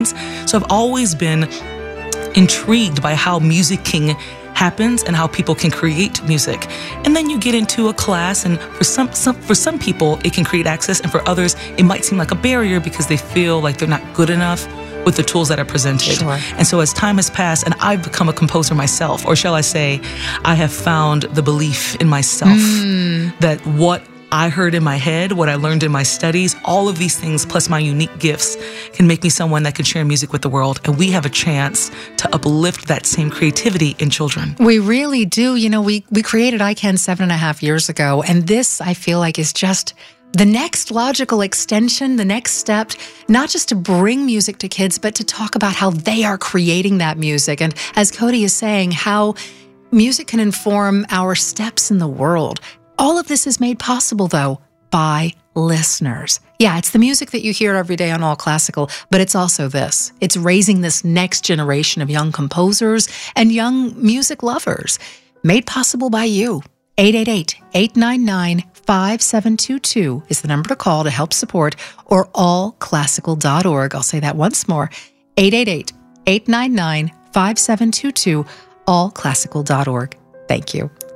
happens. So I've always been intrigued by how music happens and how people can create music. And then you get into a class, and for some people it can create access, and for others it might seem like a barrier because they feel like they're not good enough with the tools that are presented. Sure. And so as time has passed and I've become a composer myself, or shall I say, I have found the belief in myself that what I heard in my head, what I learned in my studies, all of these things plus my unique gifts can make me someone that can share music with the world. And we have a chance to uplift that same creativity in children. We really do. You know, we created ICANN 7.5 years ago, and this, I feel like, is just the next logical extension, the next step, not just to bring music to kids, but to talk about how they are creating that music. And as Cody is saying, how music can inform our steps in the world. All of this is made possible, though, by listeners. Yeah, it's the music that you hear every day on All Classical, but it's also this. It's raising this next generation of young composers and young music lovers. Made possible by you. 888-899-5722 is the number to call to help support, or allclassical.org. I'll say that once more. 888-899-5722, allclassical.org. Thank you.